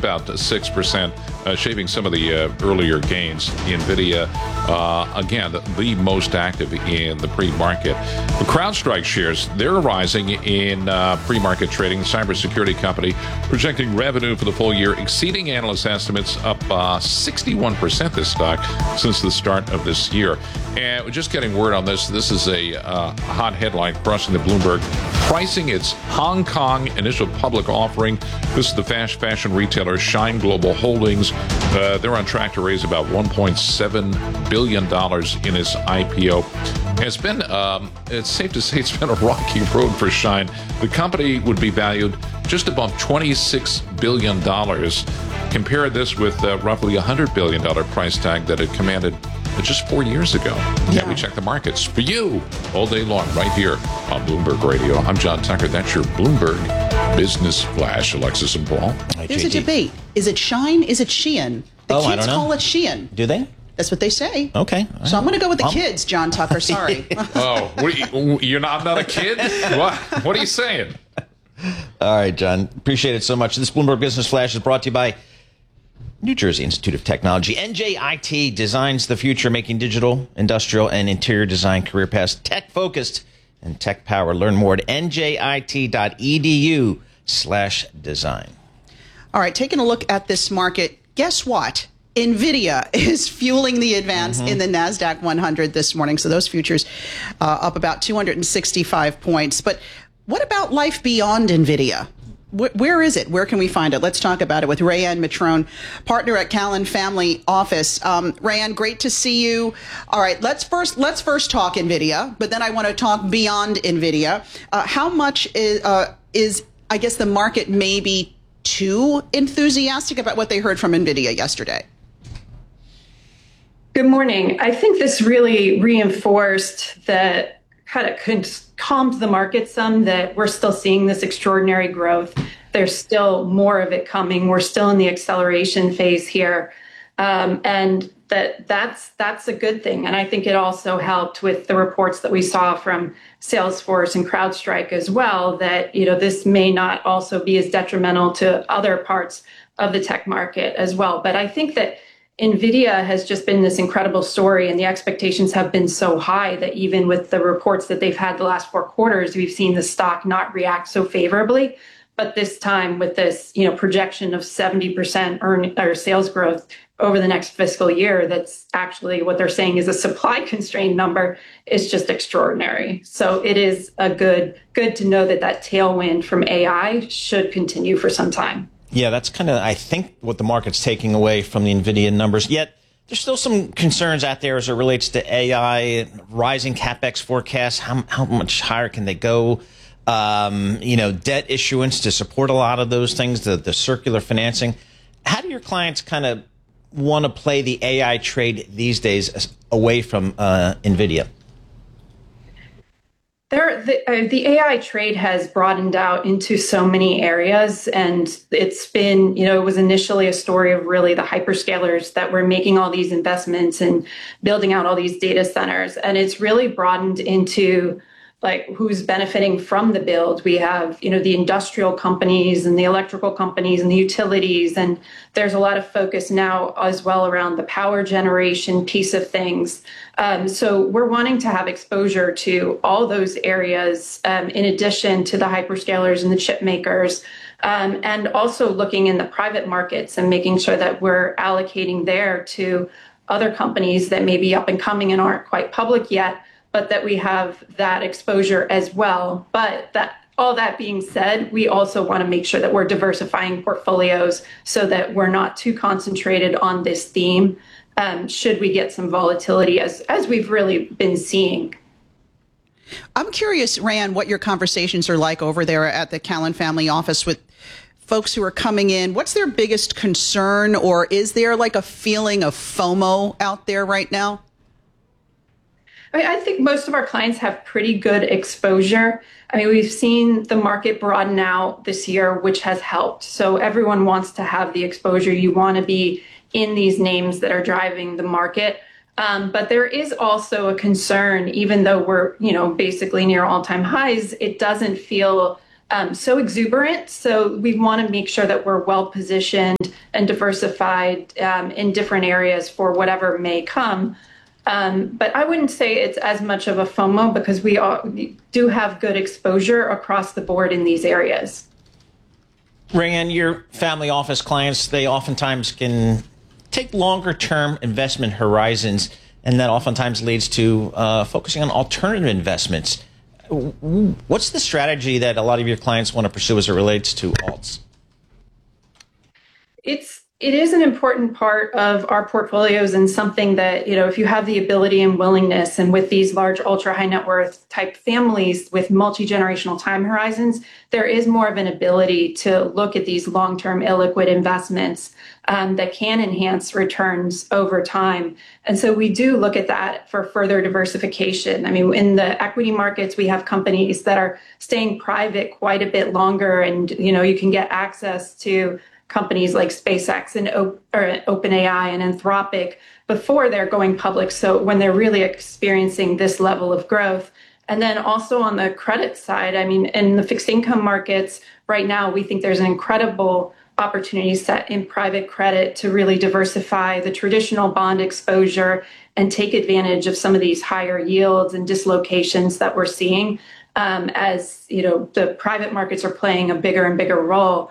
about 6%, shaving some of the earlier gains. NVIDIA, again, the most active in the pre-market. The CrowdStrike shares, they're rising in pre-market trading. Cybersecurity company projecting revenue for the full year exceeding analyst estimates, up 61% this stock since the start of this year. And we're just getting word on this. This is a hot headline crossing the Bloomberg. Pricing its Hong Kong initial public offering. This is the fast fashion retailer Shine Global Holdings. They're on track to raise about $1.7 billion in its IPO. It's been, it's safe to say, it's been a rocky road for Shine. The company would be valued just above $26 billion. Compare this with roughly $100 billion price tag that it commanded just 4 years ago. Yeah, we check the markets for you all day long right here on Bloomberg Radio. I'm John Tucker. That's your Bloomberg Business Flash. Alexis and Paul. There's a debate. Is it Shine? Is it Shein? The I kids don't know. call it Shein. Do they? That's what they say. Okay. So I'm going to go with the kids, John Tucker. Sorry. Oh, you're not, I'm not a kid? What are you saying? All right, John. Appreciate it so much. This Bloomberg Business Flash is brought to you by New Jersey Institute of Technology. NJIT designs the future, making digital, industrial, and interior design career paths tech-focused and tech-powered. Learn more at njit.edu/design. All right, taking a look at this market, guess what? NVIDIA is fueling the advance in the NASDAQ 100 this morning. So those futures up about 265 points. But what about life beyond NVIDIA? Where is it? Where can we find it? Let's talk about it with Rayanne Matrone, partner at Callan Family Office. Rayanne, great to see you. All right, let's first talk NVIDIA, but then I want to talk beyond NVIDIA. How much is I guess the market maybe too enthusiastic about what they heard from NVIDIA yesterday? Good morning. I think this really reinforced that, kind of calmed the market some, that we're still seeing this extraordinary growth. There's still more of it coming. We're still in the acceleration phase here. And that's a good thing. And I think it also helped with the reports that we saw from Salesforce and CrowdStrike as well, that, this may not also be as detrimental to other parts of the tech market as well. But I think that NVIDIA has just been this incredible story, and the expectations have been so high that even with the reports that they've had the last 4 quarters, we've seen the stock not react so favorably. But this time with this, projection of 70% sales growth over the next fiscal year, that's actually what they're saying is a supply constrained number, is just extraordinary. So it is a good to know that tailwind from AI should continue for some time. Yeah, that's kind of, I think, what the market's taking away from the NVIDIA numbers. Yet, there's still some concerns out there as it relates to AI, rising CapEx forecasts. How much higher can they go? Debt issuance to support a lot of those things, the circular financing. How do your clients kind of want to play the AI trade these days away from NVIDIA? The AI trade has broadened out into so many areas, and it's been, it was initially a story of really the hyperscalers that were making all these investments and building out all these data centers. And it's really broadened into who's benefiting from the build. We have, the industrial companies and the electrical companies and the utilities. And there's a lot of focus now as well around the power generation piece of things. So we're wanting to have exposure to all those areas, in addition to the hyperscalers and the chip makers, and also looking in the private markets and making sure that we're allocating there to other companies that may be up and coming and aren't quite public yet, but that we have that exposure as well. But all that being said, we also want to make sure that we're diversifying portfolios so that we're not too concentrated on this theme, should we get some volatility as we've really been seeing. I'm curious, Rayanne, what your conversations are like over there at the Callan Family Office with folks who are coming in. What's their biggest concern, or is there a feeling of FOMO out there right now? I think most of our clients have pretty good exposure. We've seen the market broaden out this year, which has helped. So everyone wants to have the exposure. You want to be in these names that are driving the market. But there is also a concern, even though we're, basically near all-time highs, it doesn't feel so exuberant. So we want to make sure that we're well positioned and diversified in different areas for whatever may come. But I wouldn't say it's as much of a FOMO because we do have good exposure across the board in these areas. Rayanne, your family office clients, they oftentimes can take longer term investment horizons, and that oftentimes leads to focusing on alternative investments. What's the strategy that a lot of your clients want to pursue as it relates to alts? It is an important part of our portfolios and something that, if you have the ability and willingness, and with these large ultra high net worth type families with multi-generational time horizons, there is more of an ability to look at these long-term illiquid investments that can enhance returns over time. And so we do look at that for further diversification. I mean, in the equity markets, we have companies that are staying private quite a bit longer, and, you can get access to companies like SpaceX and OpenAI and Anthropic before they're going public. So when they're really experiencing this level of growth. And then also on the credit side, I mean, in the fixed income markets right now, we think there's an incredible opportunity set in private credit to really diversify the traditional bond exposure and take advantage of some of these higher yields and dislocations that we're seeing as, the private markets are playing a bigger and bigger role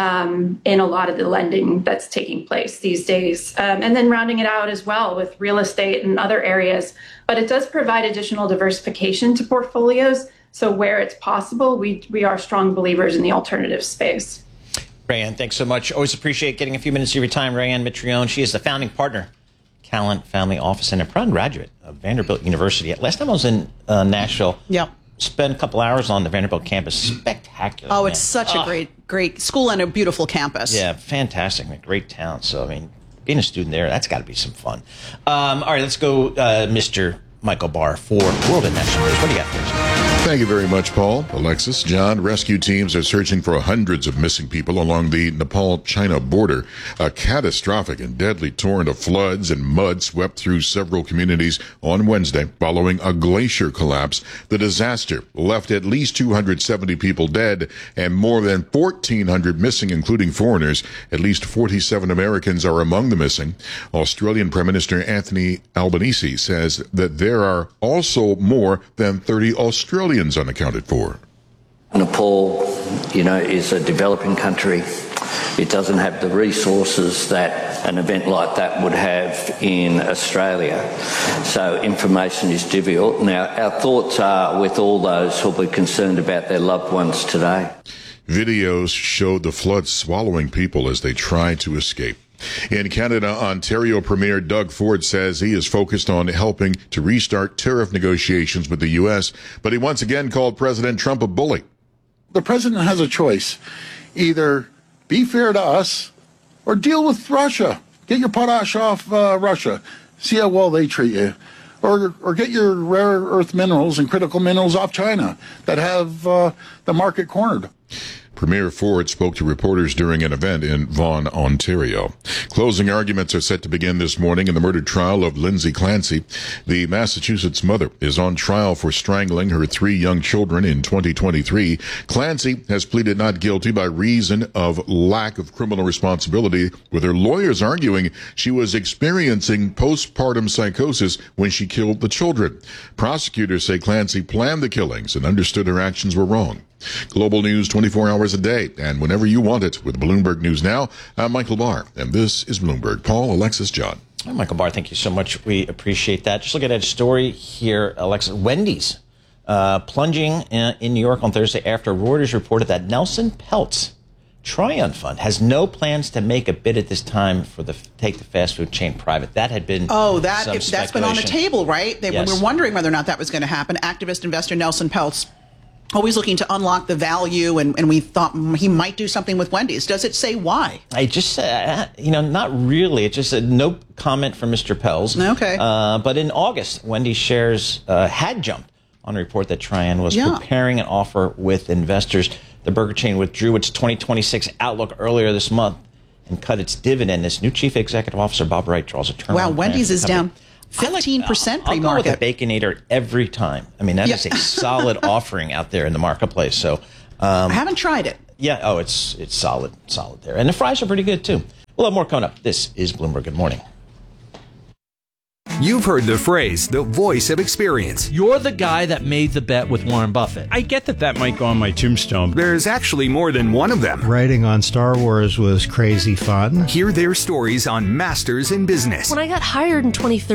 in a lot of the lending that's taking place these days. And then rounding it out as well with real estate and other areas. But it does provide additional diversification to portfolios. So where it's possible, we are strong believers in the alternative space. Rayanne, thanks so much. Always appreciate getting a few minutes of your time. Rayanne Mitrione, she is the founding partner, Callant Family Office, and a proud graduate of Vanderbilt University. Last time I was in Nashville. Yep. Spent a couple hours on the Vanderbilt campus. Spectacular. Oh, man. it's such a great school and a beautiful campus. Yeah, fantastic. Man. Great town. So, I mean, being a student there, that's got to be some fun. All right, let's go, Mr. Michael Barr for World and National News. What do you got for us? Thank you very much, Paul. Alexis, John, rescue teams are searching for hundreds of missing people along the Nepal-China border. A catastrophic and deadly torrent of floods and mud swept through several communities on Wednesday following a glacier collapse. The disaster left at least 270 people dead and more than 1,400 missing, including foreigners. At least 47 Americans are among the missing. Australian Prime Minister Anthony Albanese says that there are also more than 30 Australians unaccounted for. Nepal, is a developing country. It doesn't have the resources that an event like that would have in Australia. So information is difficult. Now, our thoughts are with all those who'll be concerned about their loved ones today. Videos showed the flood swallowing people as they tried to escape. In Canada, Ontario Premier Doug Ford says he is focused on helping to restart tariff negotiations with the U.S., but he once again called President Trump a bully. The president has a choice. Either be fair to us or deal with Russia. Get your potash off Russia. See how well they treat you. Or get your rare earth minerals and critical minerals off China that have the market cornered. Premier Ford spoke to reporters during an event in Vaughan, Ontario. Closing arguments are set to begin this morning in the murder trial of Lindsay Clancy. The Massachusetts mother is on trial for strangling her 3 young children in 2023. Clancy has pleaded not guilty by reason of lack of criminal responsibility, with her lawyers arguing she was experiencing postpartum psychosis when she killed the children. Prosecutors say Clancy planned the killings and understood her actions were wrong. Global news 24 hours a day and whenever you want it with Bloomberg News Now. I'm Michael Barr, and this is Bloomberg. Paul, Alexis, John. Michael Barr, thank you so much. We appreciate that. Just look at a story here, Alexis. Wendy's plunging in New York on Thursday after Reuters reported that Nelson Peltz Triumph Fund has no plans to make a bid at this time for take the fast food chain private. That had been that's been on the table, right? Yes. We were wondering whether or not that was going to happen. Activist investor Nelson Peltz, always looking to unlock the value, and we thought he might do something with Wendy's. Does it say why? I just, not really. It just said no comment from Mr. Peltz. Okay. But in August, Wendy's shares had jumped on a report that Trian was preparing an offer with investors. The burger chain withdrew its 2026 outlook earlier this month and cut its dividend. This new chief executive officer, Bob Wright, draws a turnaround. Wow, Wendy's is down 15% pre-market. I'll go with the Baconator every time. I mean, that is a solid offering out there in the marketplace. So I haven't tried it. Yeah. Oh, it's solid there. And the fries are pretty good, too. We'll have more coming up. This is Bloomberg Good Morning. You've heard the phrase, the voice of experience. You're the guy that made the bet with Warren Buffett. I get that might go on my tombstone. There's actually more than one of them. Writing on Star Wars was crazy fun. Hear their stories on Masters in Business. When I got hired in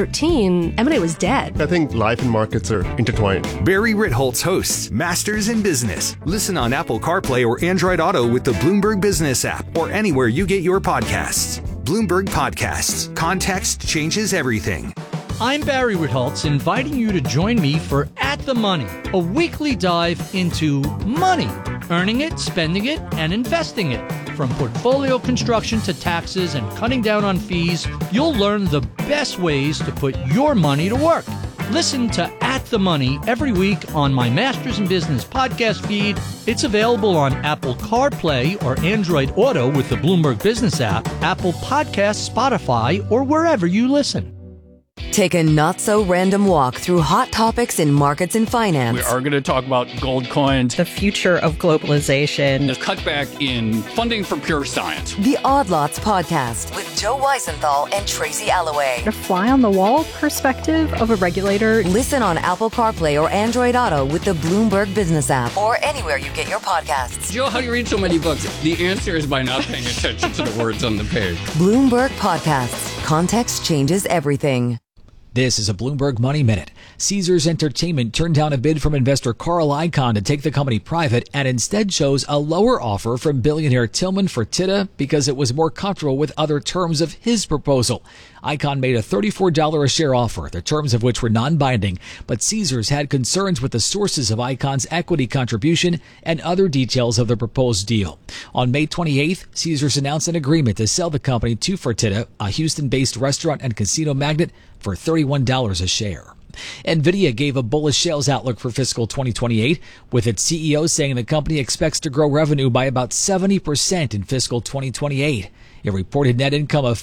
2013, M&A was dead. I think life and markets are intertwined. Barry Ritholtz hosts Masters in Business. Listen on Apple CarPlay or Android Auto with the Bloomberg Business app or anywhere you get your podcasts. Bloomberg Podcasts. Context changes everything. I'm Barry Ritholtz, inviting you to join me for At the Money, a weekly dive into money, earning it, spending it, and investing it. From portfolio construction to taxes and cutting down on fees, you'll learn the best ways to put your money to work. Listen to At the Money every week on my Masters in Business podcast feed. It's available on Apple CarPlay or Android Auto with the Bloomberg Business app, Apple Podcasts, Spotify, or wherever you listen. Take a not-so-random walk through hot topics in markets and finance. We are going to talk about gold coins, the future of globalization, the cutback in funding for pure science. The Odd Lots Podcast with Joe Weisenthal and Tracy Alloway. The fly-on-the-wall perspective of a regulator. Listen on Apple CarPlay or Android Auto with the Bloomberg Business app or anywhere you get your podcasts. Joe, how do you read so many books? The answer is by not paying attention to the words on the page. Bloomberg Podcasts. Context changes everything. This is a Bloomberg Money Minute. Caesars Entertainment turned down a bid from investor Carl Icahn to take the company private and instead chose a lower offer from billionaire Tillman Fertitta because it was more comfortable with other terms of his proposal. Icahn made a $34 a share offer, the terms of which were non-binding, but Caesars had concerns with the sources of Icahn's equity contribution and other details of the proposed deal. On May 28th, Caesars announced an agreement to sell the company to Fertitta, a Houston-based restaurant and casino magnate, for $31 a share. NVIDIA gave a bullish sales outlook for fiscal 2028, with its CEO saying the company expects to grow revenue by about 70% in fiscal 2028. It reported net income of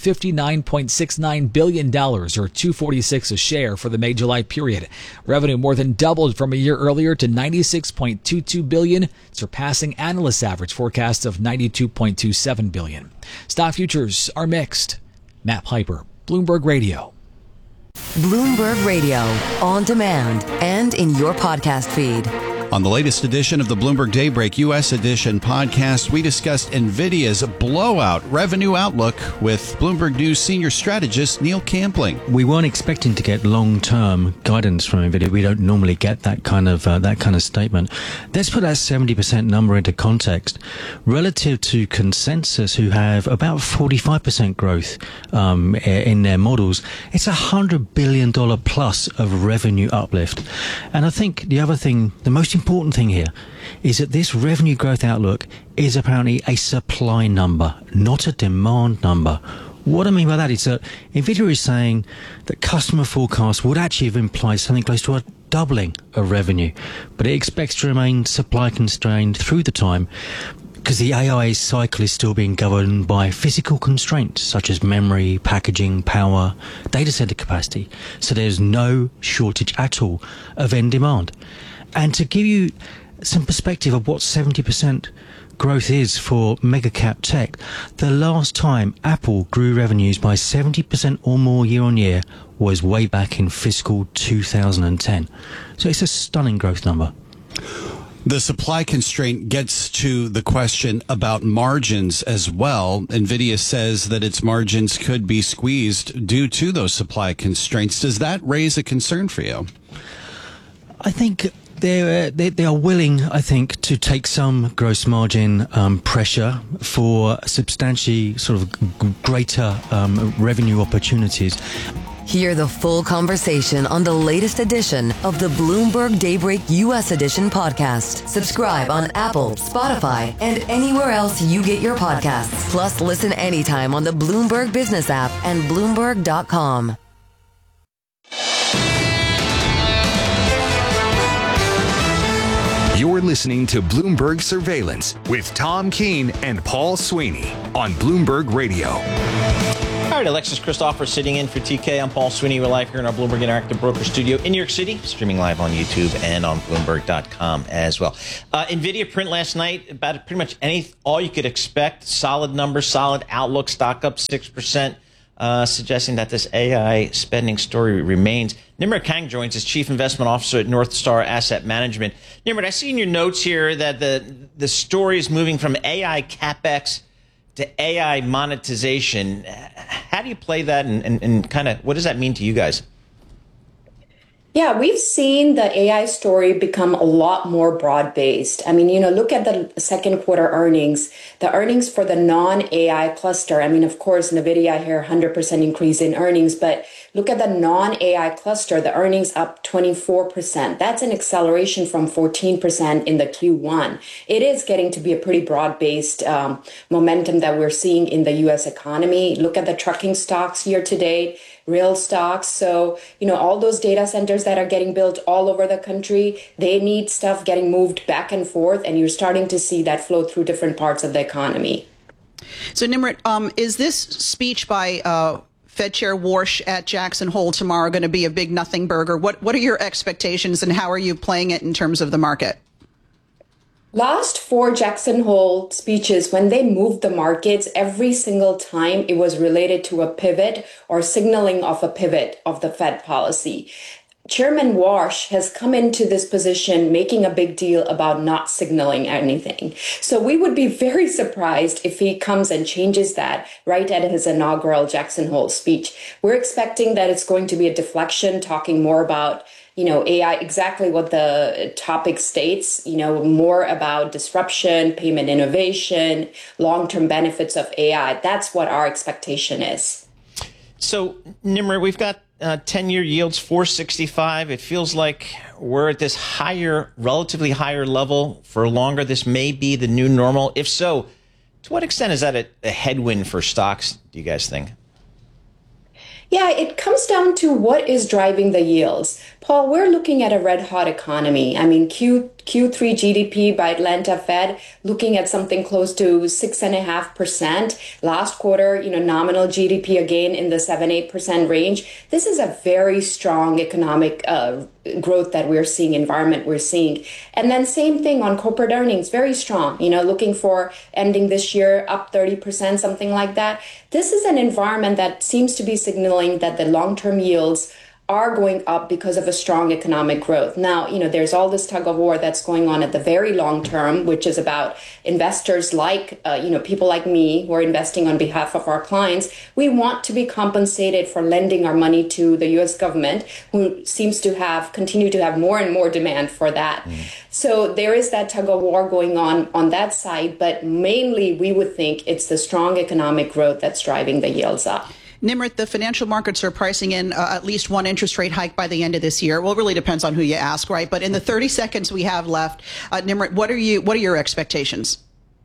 $59.69 billion, or $2.46 a share for the May-July period. Revenue more than doubled from a year earlier to $96.22 billion, surpassing analysts' average forecasts of $92.27 billion. Stock futures are mixed. Matt Piper, Bloomberg Radio. Bloomberg Radio, on demand and in your podcast feed. On the latest edition of the Bloomberg Daybreak U.S. Edition podcast, we discussed NVIDIA's blowout revenue outlook with Bloomberg News senior strategist Neil Campling. We weren't expecting to get long-term guidance from NVIDIA. We don't normally get that kind of statement. Let's put that 70% number into context. Relative to consensus, who have about 45% growth in their models, it's $100 billion plus of revenue uplift. And I think the other thing, the most important thing here, is that this revenue growth outlook is apparently a supply number, not a demand number. What I mean by that is that NVIDIA is saying that customer forecasts would actually have implied something close to a doubling of revenue, but it expects to remain supply constrained through the time because the AI cycle is still being governed by physical constraints such as memory, packaging, power, data center capacity. So there's no shortage at all of end demand. And to give you some perspective of what 70% growth is for mega cap tech, the last time Apple grew revenues by 70% or more year on year was way back in fiscal 2010. So it's a stunning growth number. The supply constraint gets to the question about margins as well. NVIDIA says that its margins could be squeezed due to those supply constraints. Does that raise a concern for you? I think they are willing, I think, to take some gross margin pressure for substantially sort of greater revenue opportunities. Hear the full conversation on the latest edition of the Bloomberg Daybreak U.S. Edition podcast. Subscribe on Apple, Spotify, and anywhere else you get your podcasts. Plus, listen anytime on the Bloomberg Business app and Bloomberg.com. You're listening to Bloomberg Surveillance with Tom Keene and Paul Sweeney on Bloomberg Radio. All right, Alexis Christopher sitting in for TK. I'm Paul Sweeney. We're live here in our Bloomberg Interactive Broker Studio in New York City, streaming live on YouTube and on Bloomberg.com as well. NVIDIA print last night about pretty much all you could expect. Solid numbers, solid outlook, stock up 6%, suggesting that this AI spending story remains. Nimrod Kang joins as Chief Investment Officer at North Star Asset Management. Nimrod, I see in your notes here that the story is moving from AI CapEx to AI monetization. How do you play that and kind of what does that mean to you guys? Yeah, we've seen the AI story become a lot more broad-based. I mean, look at the second quarter earnings. The earnings for the non-AI cluster, I mean, of course, NVIDIA here, 100% increase in earnings, but look at the non-AI cluster, the earnings up 24%. That's an acceleration from 14% in the Q1. It is getting to be a pretty broad-based momentum that we're seeing in the U.S. economy. Look at the trucking stocks year to date, real stocks. So, all those data centers that are getting built all over the country, they need stuff getting moved back and forth, and you're starting to see that flow through different parts of the economy. So, Nimrod, is this speech by Fed Chair Warsh at Jackson Hole tomorrow going to be a big nothing burger? What are your expectations, and how are you playing it in terms of the market? Last 4 Jackson Hole speeches, when they moved the markets, every single time it was related to a pivot or signaling of a pivot of the Fed policy. Chairman Warsh has come into this position making a big deal about not signaling anything. So we would be very surprised if he comes and changes that right at his inaugural Jackson Hole speech. We're expecting that it's going to be a deflection, talking more about AI, exactly what the topic states, more about disruption, payment innovation, long-term benefits of AI. That's what our expectation is. So, Nimrod, we've got 10-year yields, 465. It feels like we're at this relatively higher level for longer. This may be the new normal. If so, to what extent is that a headwind for stocks, do you guys think? Yeah, it comes down to what is driving the yields. Paul, we're looking at a red hot economy. I mean, Q3 GDP by Atlanta Fed looking at something close to 6.5%. Last quarter, nominal GDP again in the 7-8% range. This is a very strong economic growth that we're seeing, environment we're seeing. And then same thing on corporate earnings, very strong, looking for ending this year up 30%, something like that. This is an environment that seems to be signaling that the long-term yields are going up because of a strong economic growth. Now, there's all this tug of war that's going on at the very long term, which is about investors like, people like me who are investing on behalf of our clients. We want to be compensated for lending our money to the U.S. government, who seems to continue to have more and more demand for that. So there is that tug of war going on that side, but mainly we would think it's the strong economic growth that's driving the yields up. Nimrod, the financial markets are pricing in at least one interest rate hike by the end of this year. Well, it really depends on who you ask, right? But in the 30 seconds we have left, Nimrod, what are your expectations?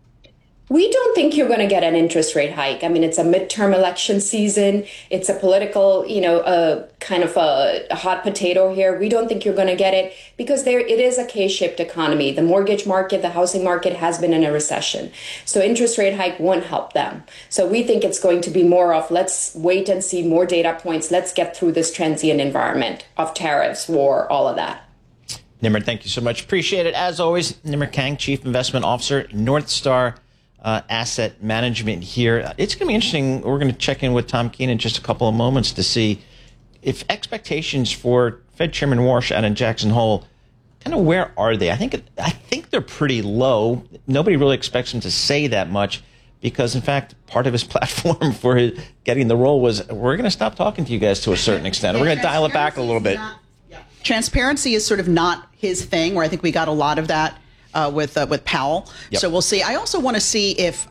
We don't think you're going to get an interest rate hike. I mean, it's a midterm election season. It's a political, kind of a hot potato here. We don't think you're going to get it because it is a K-shaped economy. The mortgage market, the housing market has been in a recession. So interest rate hike won't help them. So we think it's going to be more of let's wait and see more data points. Let's get through this transient environment of tariffs, war, all of that. Nimrod, thank you so much. Appreciate it. As always, Nimrod Kang, Chief Investment Officer, North Star Asset Management here. It's going to be interesting. We're going to check in with Tom Keene in just a couple of moments to see if expectations for Fed Chairman Warsh out in Jackson Hole, kind of where are they? I think they're pretty low. Nobody really expects him to say that much because, in fact, part of his platform for getting the role was we're going to stop talking to you guys to a certain extent. We're going to dial it back a little bit. Transparency is sort of not his thing, where I think we got a lot of that with Powell. Yep. So we'll see. I also want to see if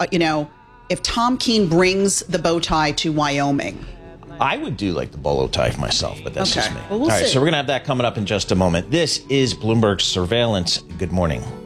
Tom Keene brings the bow tie to Wyoming. I would do like the bolo tie myself, but that's just me. Well, we'll All right, see. so we're going to have that coming up in just a moment. This is Bloomberg Surveillance. Good morning.